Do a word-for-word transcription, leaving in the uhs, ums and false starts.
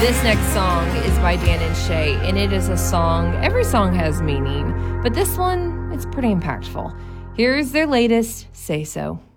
This next song is by Dan and Shay, and it is a song, every song has meaning, but this one, it's pretty impactful. Here's their latest, Say So.